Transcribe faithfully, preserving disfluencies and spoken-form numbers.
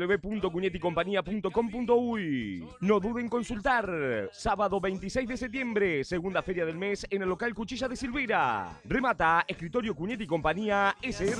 w punto cuñete y compañía punto com punto uy. No duden en consultar. Sábado veintiséis de septiembre, segunda feria del mes en el local Cuchilla de Silveira. Remata Escritorio Cuñete y Compañía S R